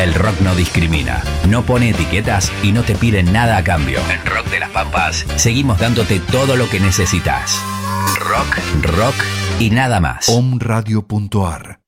El rock no discrimina, no pone etiquetas y no te pide nada a cambio. En Rock de las Pampas seguimos dándote todo lo que necesitas. Rock, rock y nada más. Omradio.ar